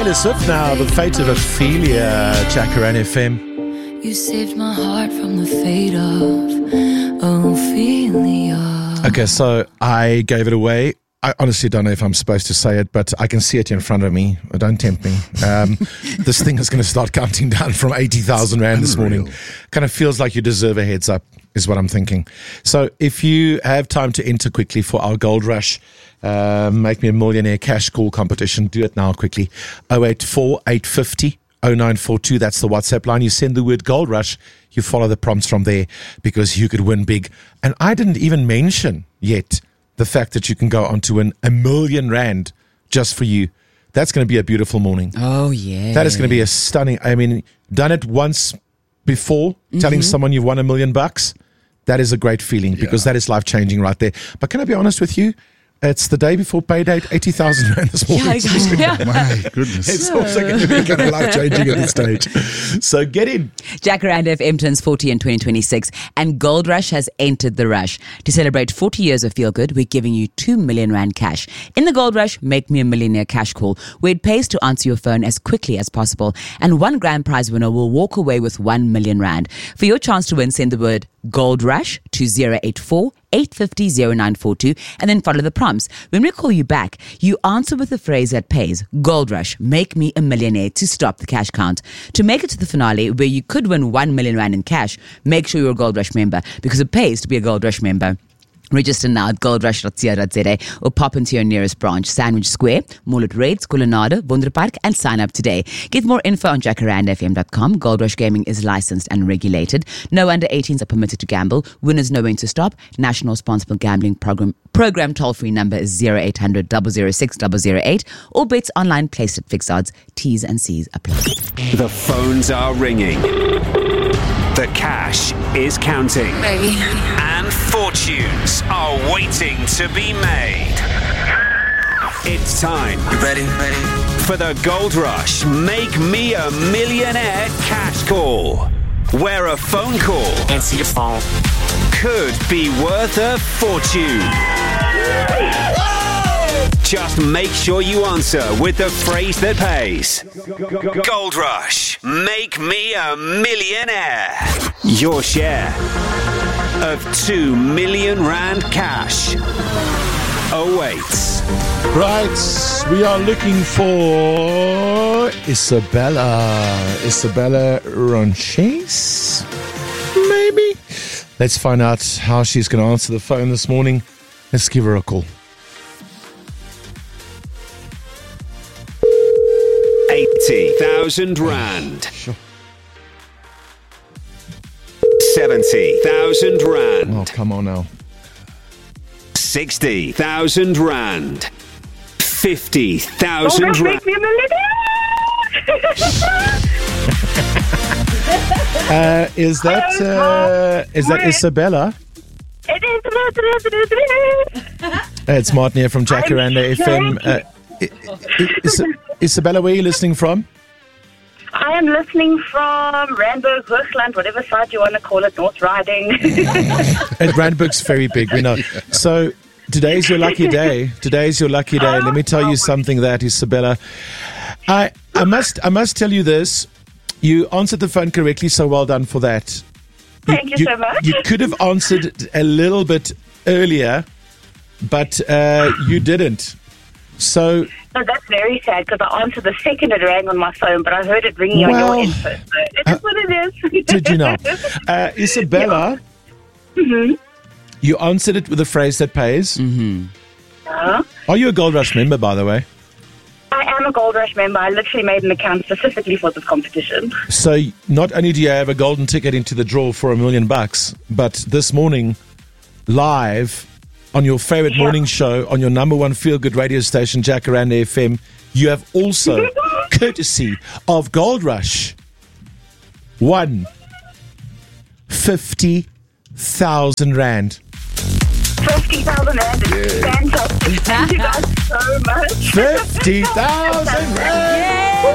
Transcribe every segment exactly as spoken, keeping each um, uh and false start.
Taylor Swift now, The Fate of Ophelia, Jacaranda F M. You saved my heart from the fate of Ophelia. Okay, so I gave it away. I honestly don't know if I'm supposed to say it, but I can see it in front of me. Don't tempt me. Um, this thing is going to start counting down from eighty thousand Rand this morning. Kind of feels like you deserve a heads up, is what I'm thinking. So if you have time to enter quickly for our Gold Rush, uh, Make Me a Millionaire cash call competition, do it now quickly. oh eight four, eight five zero, oh nine four two, that's the WhatsApp line. You send the word Gold Rush, you follow the prompts from there because you could win big. And I didn't even mention yet the fact that you can go on to win a million rand just for you. That's going to be a beautiful morning. Oh, yeah. That is going to be a stunning, I mean, done it once before, mm-hmm. telling someone you've won a million bucks. That is a great feeling because yeah. that is life-changing right there. But can I be honest with you? It's the day before pay date, eighty thousand rand this morning. Yeah, yeah. My goodness. It's also going to be kind of life-changing at this stage. So get in. Jacaranda F M turns forty in twenty twenty-six and Gold Rush has entered the rush. To celebrate forty years of Feel Good, we're giving you two million rand cash. In the Gold Rush, Make Me a Millionaire cash call, where it pays to answer your phone as quickly as possible. And one grand prize winner will walk away with one million rand. For your chance to win, send the word Gold Rush to zero eight four, eight five zero, zero nine four two and then follow the prompts. When we call you back, you answer with the phrase that pays, Gold Rush, Make Me a Millionaire, to stop the cash count. To make it to the finale where you could win one million rand in cash, make sure you're a Gold Rush member because it pays to be a Gold Rush member. Register now at goldrush dot co dot za or pop into your nearest branch, Sandwich Square, Mall at Reds, Colonnade, Wonderpark, and sign up today. Get more info on jacaranda f m dot com. Gold Rush Gaming is licensed and regulated. No under eighteens are permitted to gamble. Winners know when to stop. National Responsible Gambling Program program toll-free number is zero eight hundred, zero zero six, zero zero eight or bets online placed at fixed odds. T's and C's apply. The phones are ringing. The cash is counting. Baby. And fortunes are waiting to be made. It's time. You ready? Ready? For the Gold Rush Make Me a Millionaire cash call, where a phone call Answer your phone. could be worth a fortune. Just make sure you answer with the phrase that pays. Gold Rush, Make Me a Millionaire. Your share of two million rand cash awaits. Right, we are looking for Isabella. Isabella Ronches, maybe? Let's find out how she's going to answer the phone this morning. Let's give her a call. eighty thousand rand. Sure. seventy thousand rand. Oh, come on now. sixty thousand rand. fifty thousand rand. uh, is that uh, is that Isabella? It is, it is, it is, it is. Uh, it's Martin here from Jacaranda F M. Uh, I- I- Is- Isabella, where are you listening from? I am listening from Randburg, Hoogland, whatever side you want to call it, North Riding. And Randburg's very big, we know. So today's your lucky day. Today's your lucky day. Let me tell you something that, Isabella. I I must I must tell you this. You answered the phone correctly, so well done for that. Thank you, you so much. You could have answered a little bit earlier, but uh, you didn't. So, no, that's very sad because I answered the second it rang on my phone, but I heard it ringing well, on your info. So it is uh, what it is. Did you know? Uh, Isabella, yeah. mm-hmm. you answered it with a phrase that pays. Mm-hmm. Uh, Are you a Gold Rush member, by the way? I am a Gold Rush member. I literally made an account specifically for this competition. So not only do you have a golden ticket into the draw for a million bucks, but this morning, live on your favorite yeah. morning show, on your number one feel-good radio station, Jacaranda F M, you have also, courtesy of Gold Rush, won fifty thousand rand. fifty thousand rand is yeah. fantastic. Thank you guys so much. fifty thousand rand!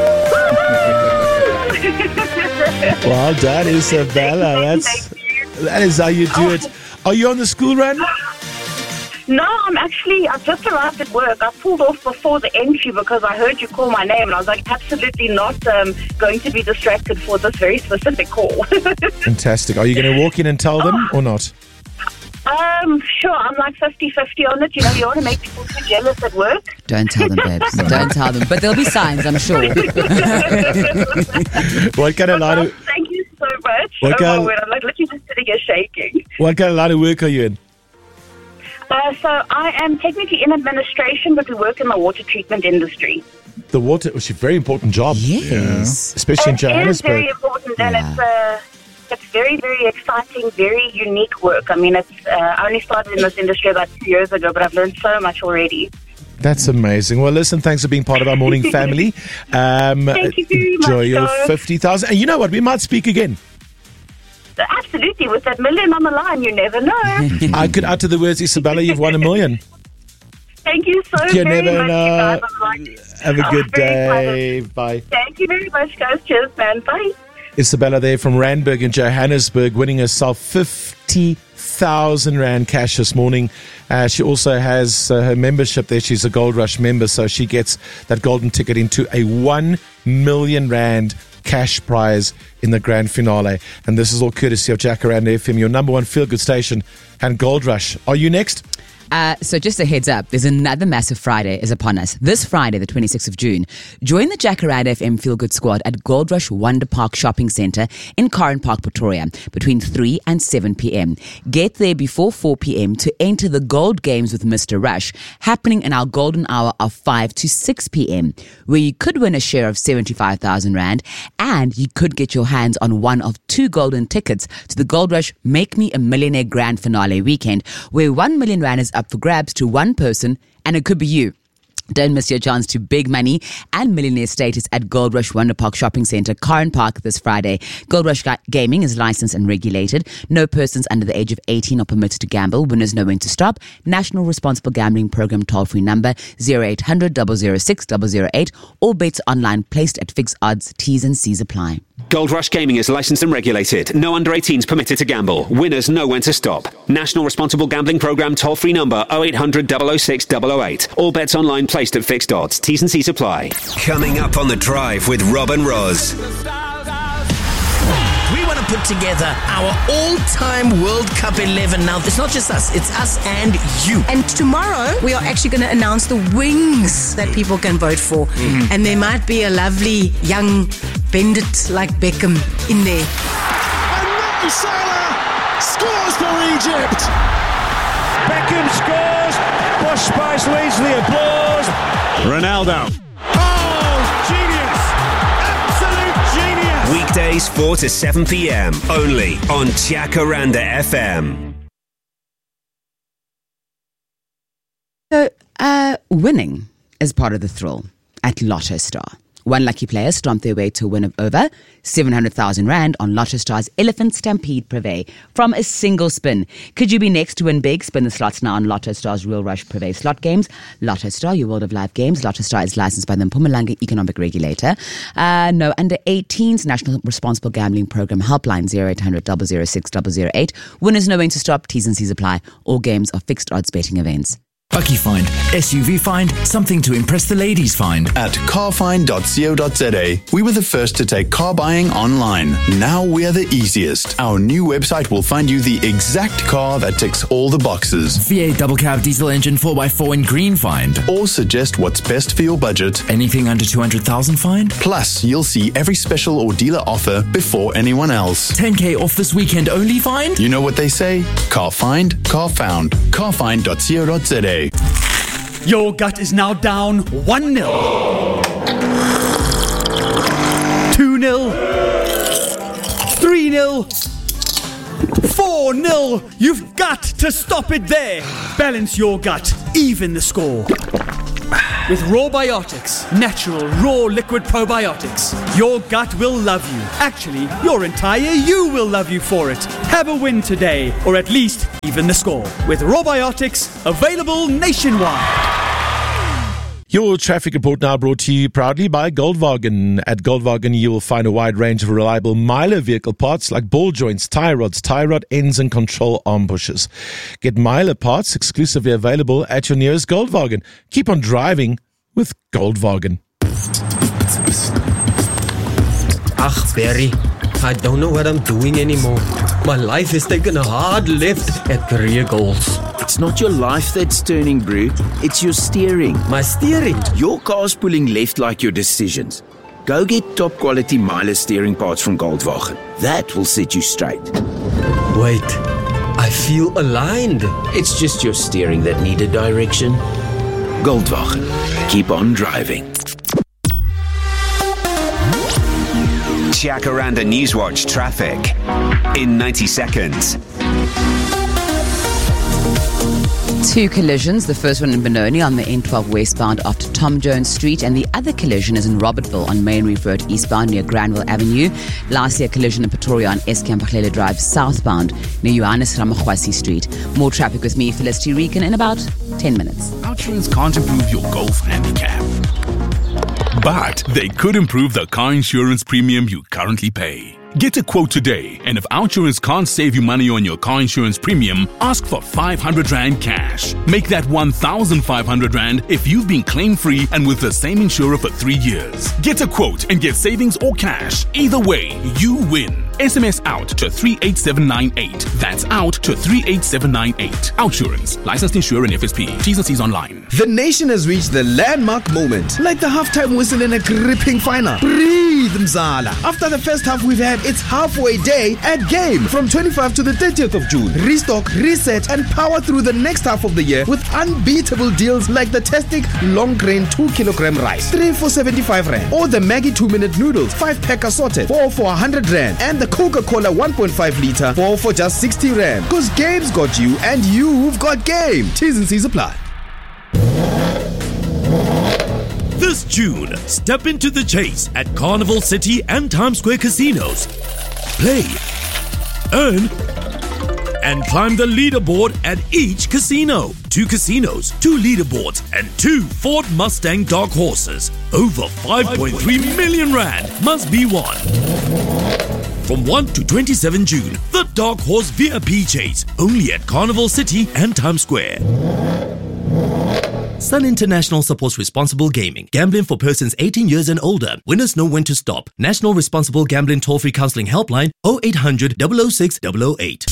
Well done, Isabella. That's, that is how you do it. Are you on the school run? No, I'm actually, I've just arrived at work. I pulled off before the entry because I heard you call my name and I was like, absolutely not um, going to be distracted for this very specific call. Fantastic. Are you going to walk in and tell them or not? Um, sure, I'm like fifty-fifty on it. You know, you want to make people too jealous at work. Don't tell them, babes. Don't tell them. But there'll be signs, I'm sure. What kind of line of, Thank you so much. What oh kind- my word, I'm like literally just sitting here shaking. what kind of line of work are you in? Uh, so I am technically in administration, but we work in the water treatment industry. The water, which is a very important job. Yes. Especially in It is very Johannesburg. important, and Yeah. it's uh, it's very, very exciting, very unique work. I mean, it's uh, I only started in this industry about two years ago, but I've learned so much already. That's amazing. Well, listen, thanks for being part of our morning family. Um, Thank you very much, enjoy your Joe. fifty thousand. And you know what? We might speak again. So absolutely, with that million on the line, you never know. I could utter the words, Isabella, you've won a million. Thank you so You very never much, know. you guys. I'm like, Have a I'm good very day. Bye. Thank you very much, guys. Cheers, man. Bye. Isabella there from Randburg in Johannesburg, winning herself fifty thousand Rand cash this morning. Uh, she also has uh, her membership there. She's a Gold Rush member, so she gets that golden ticket into a one million Rand cash prize in the grand finale. And this is all courtesy of Jacaranda F M, your number one feel-good station, and Gold Rush. Are you next? Uh, so just a heads up, there's another massive Friday is upon us. This Friday, the twenty-sixth of June, join the Jacaranda F M Feel Good Squad at Gold Rush Wonder Park Shopping Centre in Curran Park, Pretoria, between three and seven p.m. Get there before four p.m. to enter the Gold Games with Mister Rush, happening in our golden hour of five to six p.m., where you could win a share of seventy-five thousand Rand and you could get your hands on one of two golden tickets to the Gold Rush Make Me a Millionaire Grand Finale weekend, where one million Rand is up for grabs to one person, and it could be you. Don't miss your chance to big money and millionaire status at Gold Rush Wonder Park Shopping Centre, Curran Park, this Friday. Gold Rush Ga- Gaming is licensed and regulated. No persons under the age of eighteen are permitted to gamble. Winners know when to stop. National Responsible Gambling Program toll-free number zero eight hundred, double oh six, double oh eight. All bets online placed at fixed odds. T's and C's apply. Gold Rush Gaming is licensed and regulated. No under eighteens permitted to gamble. Winners know when to stop. National Responsible Gambling Program toll-free number oh eight hundred, double oh six, double oh eight. All bets online placed at fixed odds. T's and C's apply. Coming up on The Drive with Rob and Roz. We want to put together our all-time World Cup eleven. Now, it's not just us, it's us and you. And tomorrow, we are actually going to announce the wings that people can vote for. Mm-hmm. And there might be a lovely young bandit like Beckham in there. And Mo Salah scores for Egypt. Beckham scores. Bush Spice leads the applause. Ronaldo. Oh, genius. Absolute genius. Weekdays four to seven p.m. only on Jacaranda F M. So, uh, winning is part of the thrill at Lotto Star. One lucky player stomped their way to a win of over seven hundred thousand Rand on Lotto Star's Elephant Stampede Privé from a single spin. Could you be next to win big? Spin the slots now on Lotto Star's Real Rush Privé slot games. Lotto Star, your world of live games. Lotto Star is licensed by the Mpumalanga Economic Regulator. Uh, no under eighteens, National Responsible Gambling Program helpline zero eight hundred, double oh six, double oh eight. Winners know when to stop. T's and C's apply. All games are fixed odds betting events. Bucky Find, S U V Find, something to impress the ladies find. At carfind dot co dot za, we were the first to take car buying online. Now we're the easiest. Our new website will find you the exact car that ticks all the boxes. V eight double cab diesel engine four by four in green find. Or suggest what's best for your budget. Anything under two hundred thousand find. Plus, you'll see every special or dealer offer before anyone else. ten K off this weekend only find. You know what they say? Car find, car found. carfind dot co dot za. Your gut is now down one nil. two nil. three nil. four nil. You've got to stop it there. Balance your gut. Even the score. With Raw Biotics, natural, raw liquid probiotics, your gut will love you. Actually, your entire you will love you for it. Have a win today, or at least even the score. With Raw Biotics, available nationwide. Your traffic report now brought to you proudly by Goldwagen. At Goldwagen, you will find a wide range of reliable Myler vehicle parts like ball joints, tie rods, tie rod ends, and control arm bushes. Get Myler parts exclusively available at your nearest Goldwagen. Keep on driving with Goldwagen. Ach, Barry, I don't know what I'm doing anymore. My life has taken a hard left at Career Goals. It's not your life that's turning, Brew. It's your steering. My steering? Your car's pulling left like your decisions. Go get top quality Myler steering parts from Goldwagen. That will set you straight. Wait, I feel aligned. It's just your steering that needed direction. Goldwagen. Keep on driving. Jacaranda Newswatch traffic in ninety seconds. Two collisions, the first one in Benoni on the N twelve westbound after Tom Jones Street, and the other collision is in Robertville on Main Reef Road eastbound near Granville Avenue. Lastly, a collision in Pretoria on Eskamp Drive southbound near Johannes Ramakwasi Street. More traffic with me, Felicity Regan, in about ten minutes. Outsurance can't improve your golf handicap, but they could improve the car insurance premium you currently pay. Get a quote today, and if Outsurance can't save you money on your car insurance premium, ask for five hundred rand cash. Make that one thousand five hundred rand if you've been claim-free and with the same insurer for three years. Get a quote and get savings or cash. Either way, you win. S M S out to three eight seven nine eight. That's out to three eight seven nine eight. Outsurance. Licensed insurer and F S P. T's and C's online. The nation has reached the landmark moment. Like the halftime whistle in a gripping final. Breathe, Mzala. After the first half we've had, it's halfway day at Game from twenty-fifth to the thirtieth of June. Restock, reset, and power through the next half of the year with unbeatable deals like the Testic long grain two kilogram rice, three for seventy-five rand, or the Maggie two minute noodles, five pack assorted, four for one hundred rand, and the Coca-Cola one point five litre, four for just sixty rand. Cause Game's got you and you've got Game. T's and C's apply. This June, step into the chase at Carnival City and Times Square casinos. Play, earn, and climb the leaderboard at each casino. Two casinos, two leaderboards, and two Ford Mustang Dark Horses. Over five point three million rand must be won. From first to twenty-seventh June, the Dark Horse V I P Chase, only at Carnival City and Times Square. Sun International supports responsible gaming. Gambling for persons eighteen years and older. Winners know when to stop. National Responsible Gambling Toll-Free Counseling Helpline oh eight hundred, double oh six, double oh eight.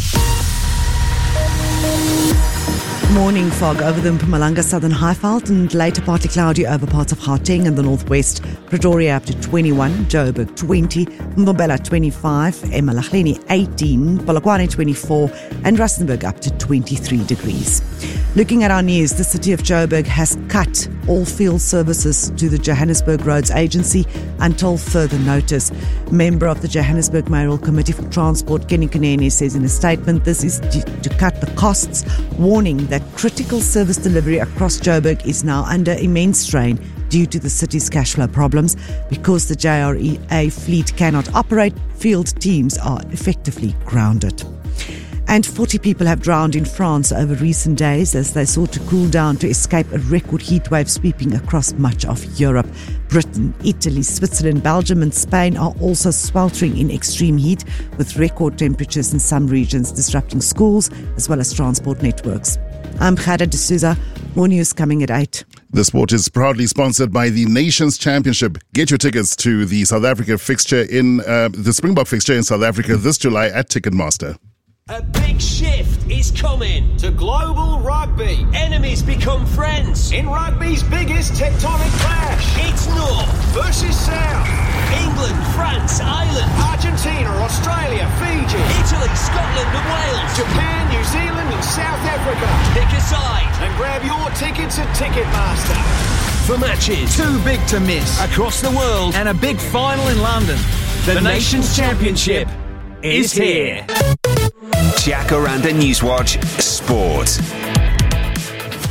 Morning fog over the Mpumalanga Southern Highveld and later partly cloudy over parts of Gauteng and the northwest. Pretoria up to twenty-one, Joburg twenty, Mbombela twenty-five, eMalahleni eighteen, Polokwane twenty-four, and Rustenburg up to twenty-three degrees. Looking at our news, the city of Joburg has cut all field services to the Johannesburg Roads Agency until further notice. Member of the Johannesburg Mayoral Committee for Transport, Kenny Kunene, says in a statement this is to cut the costs, warning that critical service delivery across Joburg is now under immense strain due to the city's cash flow problems. Because the J R E A fleet cannot operate, field teams are effectively grounded. And forty people have drowned in France over recent days as they sought to cool down to escape a record heatwave sweeping across much of Europe. Britain, Italy, Switzerland, Belgium and Spain are also sweltering in extreme heat, with record temperatures in some regions disrupting schools as well as transport networks. I'm Khada D'Souza. More news coming at eight. The sport is proudly sponsored by the Nations Championship. Get your tickets to the South Africa fixture in uh, the Springbok fixture in South Africa this July at Ticketmaster. A big shift is coming to global rugby. Enemies become friends in rugby's biggest tectonic clash. It's North versus South. England, France, Ireland, Argentina, Australia, Fiji, Italy, Scotland and Wales, Japan, New Zealand and South Africa. Pick a side and grab your tickets at Ticketmaster. For matches too big to miss across the world and a big final in London, the, the Nations Championship is here. Jacaranda Newswatch Sport.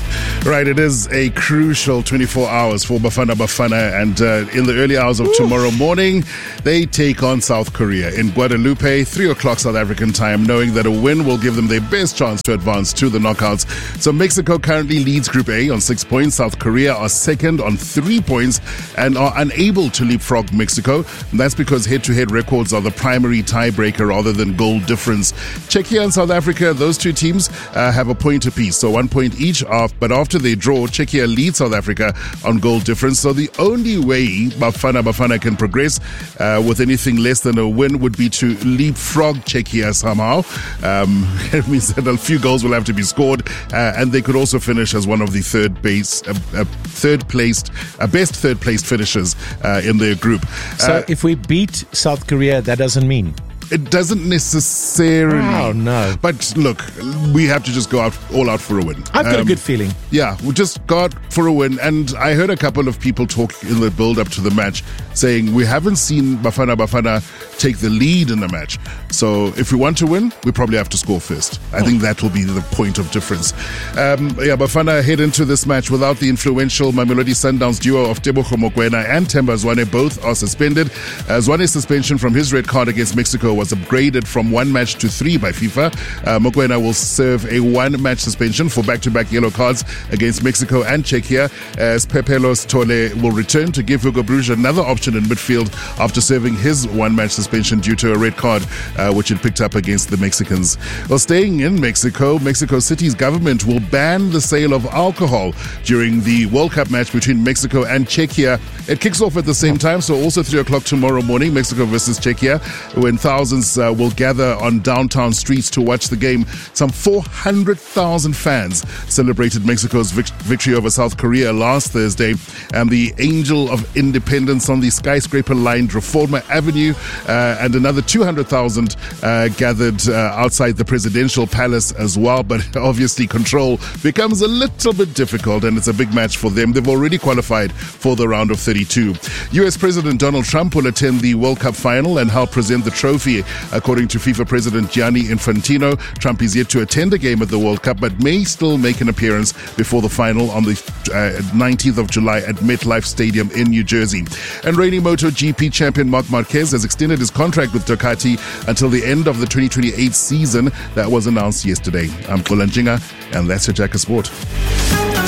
Right, it is a crucial twenty-four hours for Bafana Bafana, and uh, in the early hours of Ooh. tomorrow morning, they take on South Korea in Guadalupe, three o'clock South African time, knowing that a win will give them their best chance to advance to the knockouts. So Mexico currently leads Group A on six points. South Korea are second on three points and are unable to leapfrog Mexico. And that's because head-to-head records are the primary tiebreaker rather than goal difference. Czechia and South Africa, those two teams uh, have a point apiece, so one point each. Off, but after they draw, Czechia leads South Africa on goal difference. So the only way Bafana Bafana can progress uh, with anything less than a win would be to leapfrog Czechia somehow. Um, it means that a few goals will have to be scored, uh, and they could also finish as one of the third base, uh, uh, third placed, uh, best third placed finishers uh, in their group. So uh, if we beat South Korea, that doesn't mean. It doesn't necessarily. Oh, no. But look, we have to just go out all out for a win. I've got um, a good feeling. Yeah, we'll just go out for a win. And I heard a couple of people talk in the build-up to the match saying we haven't seen Bafana Bafana take the lead in the match. So if we want to win, we probably have to score first. I oh. think that will be the point of difference. Um, yeah, Bafana head into this match without the influential Mamelodi Sundowns duo of Tebogo Mokoena and Themba Zwane. Both are suspended. Uh, Zwane's suspension from his red card against Mexico was upgraded from one match to three by FIFA. Uh, Mokoena will serve a one-match suspension for back-to-back yellow cards against Mexico and Czechia, as Pepelos Tole will return to give Hugo Bruges another option in midfield after serving his one-match suspension due to a red card, uh, which it picked up against the Mexicans. Well, staying in Mexico, Mexico City's government will ban the sale of alcohol during the World Cup match between Mexico and Czechia. It kicks off at the same time, so also three o'clock tomorrow morning, Mexico versus Czechia, when thousands uh, will gather on downtown streets to watch the game. Some four hundred thousand fans celebrated Mexico's vic- victory over South Korea last Thursday, and the Angel of Independence on the skyscraper-lined Reforma Avenue, uh, and another two hundred thousand uh, gathered uh, outside the presidential palace as well. But obviously control becomes a little bit difficult, and it's a big match for them. They've already qualified for the round of thirty-two. U S President Donald Trump will attend the World Cup final and help present the trophy. According to FIFA President Gianni Infantino, Trump is yet to attend a game at the World Cup, but may still make an appearance before the final on the uh, nineteenth of July at MetLife Stadium in New Jersey. And reigning MotoGP champion Marc Marquez has extended his contract with Ducati until the end of the twenty twenty-eight season. That was announced yesterday. I'm Fulanjinga, and that's your Jack of Sport.